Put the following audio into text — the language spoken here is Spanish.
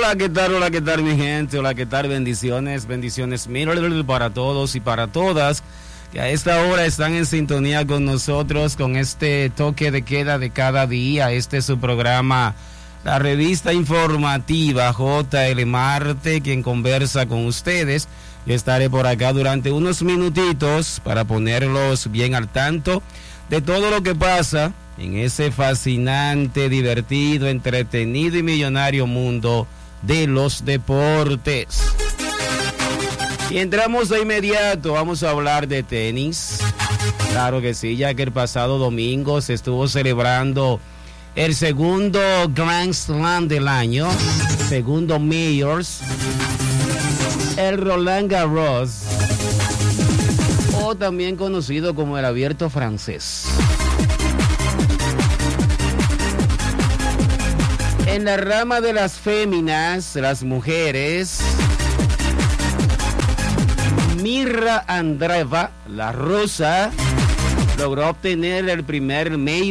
Hola, ¿qué tal mi gente? Hola, ¿qué tal? Bendiciones mil para todos y para todas que a esta hora están en sintonía con nosotros con este toque de queda de cada día. Este es su programa, la revista informativa JL Marte, quien conversa con ustedes. Yo estaré por acá durante unos minutitos para ponerlos bien al tanto de todo lo que pasa en ese fascinante, divertido, entretenido y millonario mundo de los deportes. Y entramos de inmediato, vamos a hablar de tenis. Claro que sí, ya que el pasado domingo se estuvo celebrando el segundo Grand Slam del año, segundo Majors, el Roland Garros, o también conocido como el Abierto francés. En la rama de las féminas, las mujeres, Mirra Andreeva, la rusa, logró obtener el primer Major